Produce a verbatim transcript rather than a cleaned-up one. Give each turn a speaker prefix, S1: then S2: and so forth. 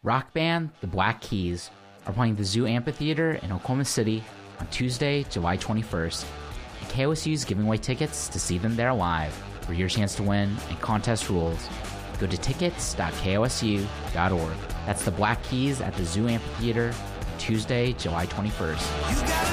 S1: Rock band The Black Keys are playing the Zoo Amphitheater in Oklahoma City on Tuesday, July twenty-first. And K O S U is giving away tickets to see them there live. For your chance to win and contest rules, go to tickets dot k o s u dot org. That's The Black Keys at the Zoo Amphitheater Tuesday, July twenty-first.